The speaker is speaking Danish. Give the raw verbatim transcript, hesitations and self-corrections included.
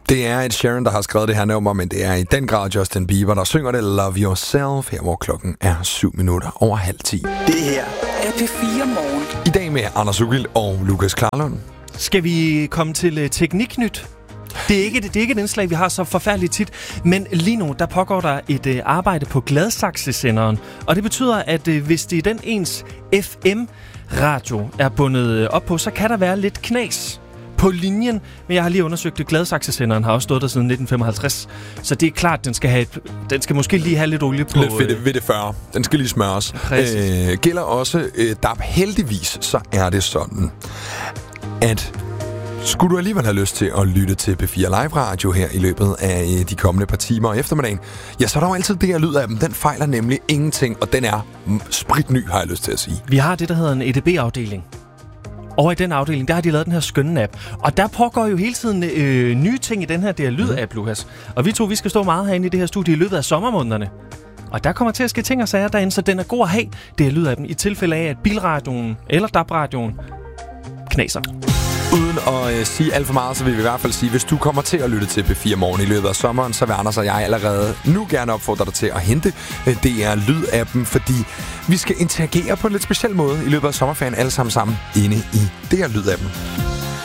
Det er et Sharon, der har skrevet det her nummer, men det er i den grad Justin Bieber, der synger det Love Yourself, her hvor klokken er syv minutter over halv ti. Det her er P fire Morgen. I dag med Anders Ugild og Lukas Klarlund. Skal vi komme til uh, Tekniknyt? Det er, ikke, det er ikke et indslag, vi har så forfærdeligt tit, men lige nu, der pågår der et uh, arbejde på Gladsaxe-senderen, og det betyder, at uh, hvis det er den ens F M-radio er bundet op på, så kan der være lidt knas på linjen, men jeg har lige undersøgt det. Gladsaxe-senderen har også stået der siden nitten femoghalvtreds, så det er klart, den skal have et, den skal måske lige have lidt olie på. Lidt ved ved det fyrre. Den skal lige smøres. Øh, gælder også øh, D A B. Heldigvis, så er det sådan, at skulle du alligevel have lyst til at lytte til P fire Live Radio her i løbet af øh, de kommende par timer og eftermiddagen, ja, så er der jo altid det her lyd af dem. Den fejler nemlig ingenting, og den er spritny, har jeg lyst til at sige. Vi har det, der hedder en E D B-afdeling. Og i den afdeling, der har de lavet den her skønne app. Og der pågår jo hele tiden øh, nye ting i den her, det her lyd-app, Lukas. Og vi to, vi skal stå meget herinde i det her studie i løbet af sommermånederne. Og der kommer til at ske ting og sager derinde, så den er god at have, det her lyd-appen, i tilfælde af, at bilradioen eller D A B-radioen knaser. Uden at øh, sige alt for meget, så vil vi i hvert fald sige, hvis du kommer til at lytte til P fire Morgen i løbet af sommeren, så vil Anders og jeg allerede nu gerne opfordre dig til at hente øh, D R Lyd-appen, fordi vi skal interagere på en lidt speciel måde i løbet af sommerferien alle sammen sammen inde i D R Lyd-appen.